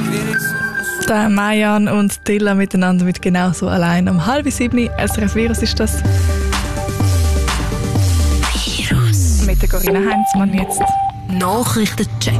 Der Mayan und Dilla miteinander mit genauso allein um 6:30. SRF Virus ist das. Virus. Mit der Corinna Heinzmann jetzt. Nachrichtencheck.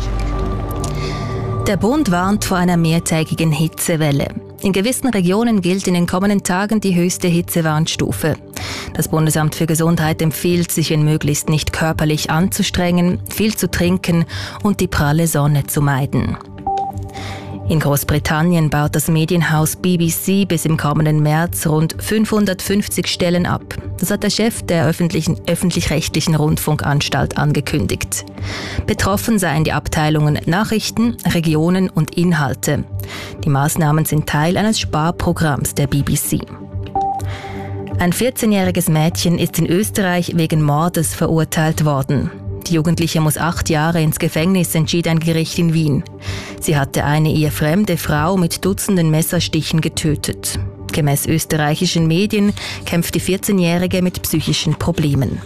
Der Bund warnt vor einer mehrtägigen Hitzewelle. In gewissen Regionen gilt in den kommenden Tagen die höchste Hitzewarnstufe. Das Bundesamt für Gesundheit empfiehlt, sich wenn möglichst nicht körperlich anzustrengen, viel zu trinken und die pralle Sonne zu meiden. In Großbritannien baut das Medienhaus BBC bis im kommenden März rund 550 Stellen ab. Das hat der Chef der öffentlich-rechtlichen Rundfunkanstalt angekündigt. Betroffen seien die Abteilungen Nachrichten, Regionen und Inhalte. Die Maßnahmen sind Teil eines Sparprogramms der BBC. Ein 14-jähriges Mädchen ist in Österreich wegen Mordes verurteilt worden. Die Jugendliche muss 8 Jahre ins Gefängnis, entschied ein Gericht in Wien. Sie hatte eine ihr fremde Frau mit Dutzenden Messerstichen getötet. Gemäß österreichischen Medien kämpft die 14-Jährige mit psychischen Problemen.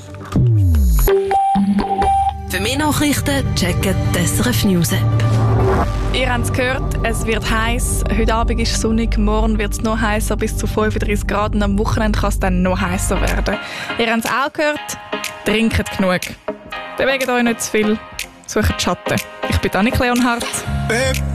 Für mehr Nachrichten checken die SRF News App. Ihr habt es gehört, es wird heiß. Heute Abend ist sonnig, morgen wird es noch heißer, bis zu 35 Grad. Und am Wochenende kann es dann noch heißer werden. Ihr habt es auch gehört, trinkt genug. Bewegt euch nicht zu viel, sucht Schatten. Ich bin Annik Leonhardt.